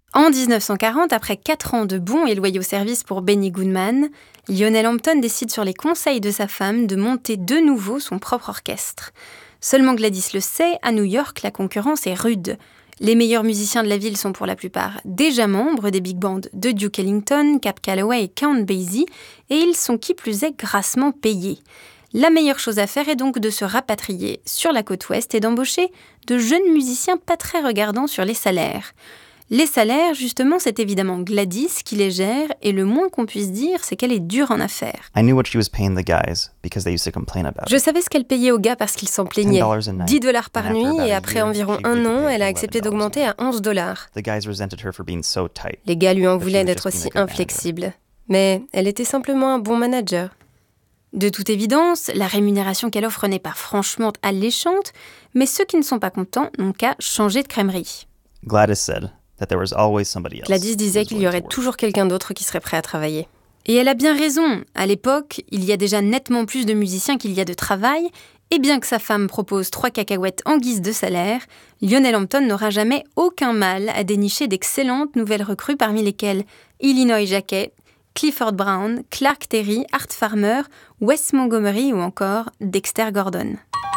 En 1940, après 4 ans de bons et loyaux services pour Benny Goodman, Lionel Hampton décide sur les conseils de sa femme de monter de nouveau son propre orchestre. Seulement Gladys le sait, à New York, la concurrence est rude. Les meilleurs musiciens de la ville sont pour la plupart déjà membres des big bands de Duke Ellington, Cab Calloway et Count Basie, et ils sont qui plus est grassement payés. La meilleure chose à faire est donc de se rapatrier sur la côte ouest et d'embaucher de jeunes musiciens pas très regardants sur les salaires. Les salaires, justement, c'est évidemment Gladys qui les gère, et le moins qu'on puisse dire, c'est qu'elle est dure en affaires. Je savais ce qu'elle payait aux gars parce qu'ils s'en plaignaient. $10 par nuit, et après environ 1 an, elle a accepté d'augmenter à $11. Les gars lui en voulaient d'être aussi inflexible. Mais elle était simplement un bon manager. De toute évidence, la rémunération qu'elle offre n'est pas franchement alléchante, mais ceux qui ne sont pas contents n'ont qu'à changer de crèmerie. Gladys disait qu'il y aurait toujours quelqu'un d'autre qui serait prêt à travailler. Et elle a bien raison. À l'époque, il y a déjà nettement plus de musiciens qu'il y a de travail, et bien que sa femme propose 3 cacahuètes en guise de salaire, Lionel Hampton n'aura jamais aucun mal à dénicher d'excellentes nouvelles recrues parmi lesquelles Illinois Jacquet, Clifford Brown, Clark Terry, Art Farmer, Wes Montgomery ou encore Dexter Gordon.